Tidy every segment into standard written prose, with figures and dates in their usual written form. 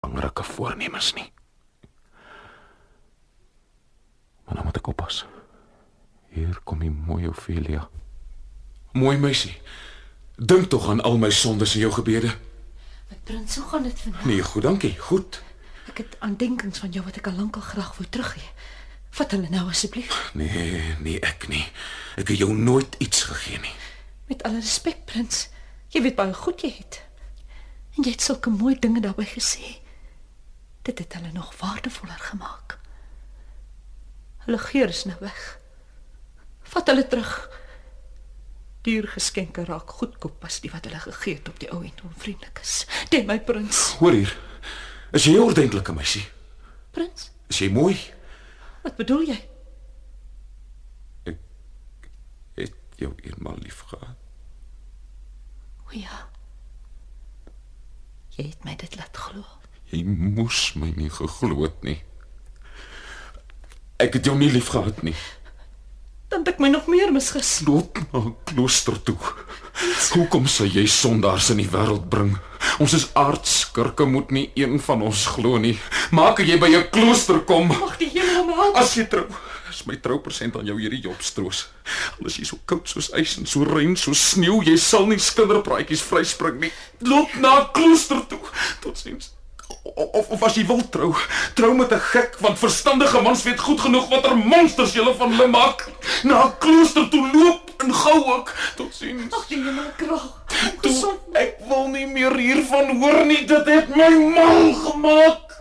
belangrike voornemens nie. Maar nou moet ek oppas. Hier kom die mooi Ophelia. Mooi meisie, dink tog aan al my sondes en jou gebede. My prins, hoe gaan dit vandag? Nee, goed, dankie, goed. Ek het aandenkings van jou wat ek al lankal graag wou teruggee. Vat hulle nou asseblief. Nee, ek nie. Ek het jou nooit iets gegee nie. Met alle respek, prins. Jy weet baie goed jy het. En jy het sulke mooi dinge daarbey gesê. Dit het hulle nog waardevoller gemaak. Hulle geur is nou weg. Vat hulle terug. Duur geskenke raak goedkoop as die wat hulle gegee het op die ou en onvriendelik is. Dit my prins. Hoor hier, is jy 'n ordentlike meisie? Prins, Is jy mooi? wat bedoel jy? Ek het jou eenmaal lief gehad. O ja. Jy het my dit laat glo. Jy moes my nie geglo het nie. Ek het jou nie lief gehad nie. Dan het ek my nog meer misgis. Loop na 'n klooster toe. Hoekom sal jy sondaars in die wêreld bring? Ons is aardskurke, moet nie een van ons glo nie. Maak dat jy by 'n klooster kom. Mag die hemel my help. As jy trou, is my troupersent aan jou hierdie Jobstroos. Al is jy so koud soos ys en so rein soos sneeu, jy sal nie skinderpraatjies vryspring nie. Loop na 'n klooster toe. Totsiens. Of as jy wil trou met 'n gek, want verstandige mans weet goed genoeg watter monsters julle van hulle maak. Na 'n klooster toe loop en gou ook. Totsiens. Ag, die hemel kraag. Toe, ek wil nie meer hiervan hoor nie, dit het my mal gemaak.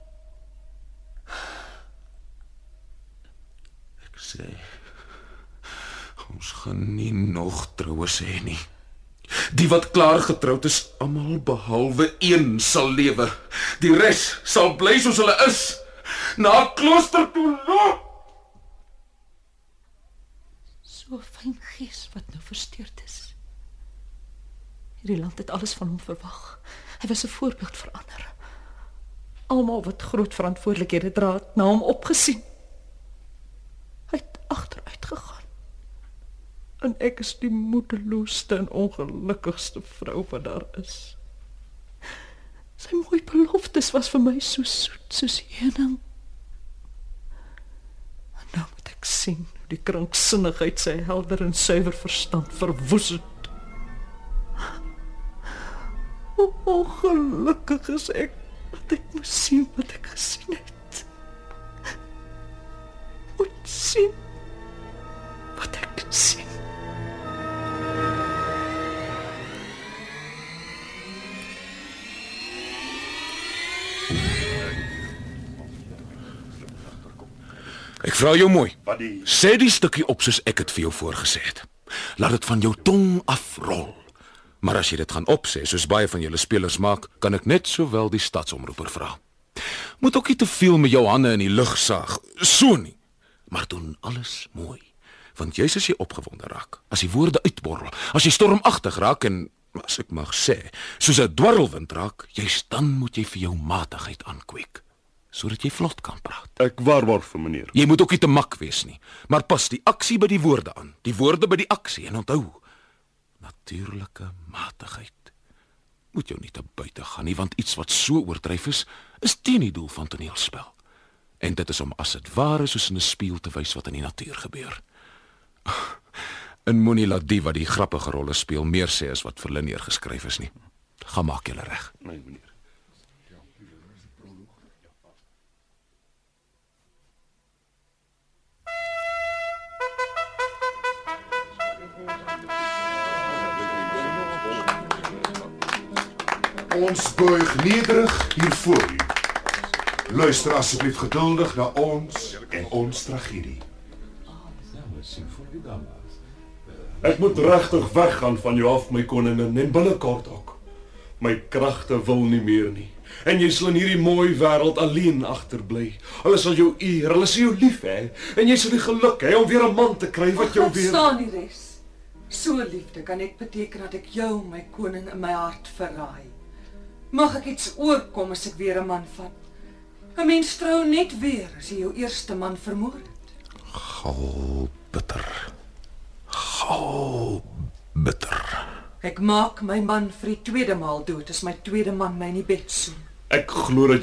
Ek sê, ons gaan nie nog troues hê nie. Die wat klaar getroud is, almal behalwe een sal lewe. Die res sal bly soos hulle is. Na 'n klooster toe loop. So 'n fyn gees wat nou versteurd is. Hierdie land het alles van hom verwag. Hy was 'n voorbeeld vir ander. Almal wat groot verantwoordelikhede dra, het na hom opgesien. Hy het agteruit gegaan. En ek is die moedeloosste en ongelukkigste vrou wat daar is. Sy mooi beloftes was vir my so soet soos heuning. En nou moet ek sien hoe die kranksinnigheid sy helder en suiwer verstand verwoes het. Hoe ongelukkig is ek dat ek moes sien wat ek gesien het. Moet sien wat ek sien. Ek vra jou mooi. Wat die Sê die stukkie op soos ek dit vir jou voorgesê het. Laat dit van jou tong afrol. Maar as jy dit gaan opsê, soos baie van julle spelers maak, kan ek net sowel die stadsomroeper vra. Moet ook nie te veel met jou hande in die lug saag, so nie. Maar doen alles mooi, want juis as jy opgewonde raak, as die woorde uitborrel, as jy stormagtig raak en, as ek mag sê, soos 'n dwarrelwind raak, juis dan moet jy vir jou matigheid aankweek, sodat jy vlot kan praat. ek waarborg vir meneer. Jy moet ook nie te mak wees nie, maar pas die aksie by die woorde aan, die woorde by die aksie en onthou, natuurlike matigheid. Moet jou nie te buite gaan nie, want iets wat so oordryf is teen die doel van toneelspel. En dit is om as dit ware soos in 'n spieël te wys wat in die natuur gebeur. En moenie laat die wat die grappige rolle speel meer sê as wat vir hulle neergeskryf is nie. Gaan maak julle reg. Nee, meneer. Ons buig nederig hier voor u. Luister asseblief geduldig na ons en ons tragedie. Ek moet regtig weggaan van jou af, my koningin, en binnekort ook. My kragte wil nie meer nie. En jy sal in hierdie mooi wêreld alleen agterbly. Hulle sal jou eer, hulle sal jou lief hê, en jy sal die geluk hê om weer 'n man te kry wat jou weer... Staan die res. So liefde kan net beteken dat ek jou, my koning, in my hart verraai. Mag ek iets oorkom as ek weer 'n man vat? 'n Mens trou net weer as jy jou eerste man vermoor het. Gou bitter. Ek maak my man vir die tweede maal dood as my tweede man my in die bed soen. Ek glo dat